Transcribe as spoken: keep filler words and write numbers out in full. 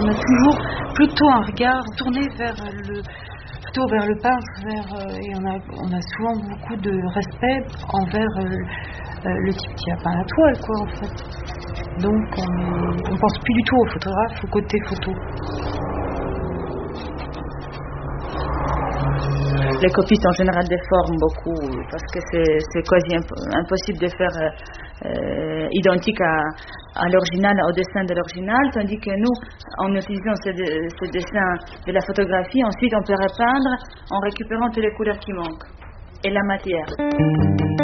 on a toujours plutôt un regard tourné vers le, plutôt vers le peintre, vers, euh, et on a, on a souvent beaucoup de respect envers euh, euh, le type qui a peint la toile, quoi, en fait. Donc, on ne pense plus du tout au photographe, au côté photo. Les copistes en général déforment beaucoup parce que c'est, c'est quasi imp- impossible de faire euh, identique à, à l'original, au dessin de l'original, tandis que nous, en utilisant ce, de, ce dessin de la photographie, ensuite on peut repeindre en récupérant toutes les couleurs qui manquent et la matière.